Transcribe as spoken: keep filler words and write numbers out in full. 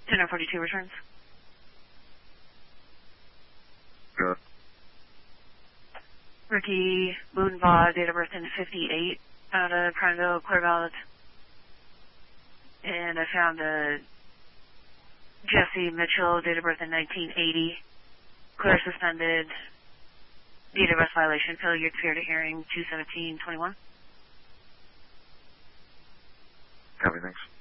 ten forty-two returns. Good. Ricky Boonvaugh, date of birth in fifty-eight, out of Prineville, Clear Valley. And I found a Jesse Mitchell, date of birth in nineteen eighty, clear suspended, date of arrest violation, failure to appear to hearing, two seventeen twenty-one. Copy, thanks.